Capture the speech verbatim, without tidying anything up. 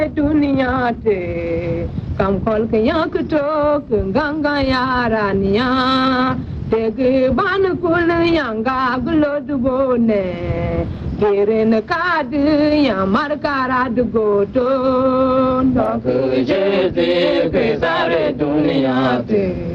Dunia te kam kol ke yak to ganga yara niya te ban kul yanga gulo dubone keren kad ya mar kara dugo to ndo ke je te ke sare dunia te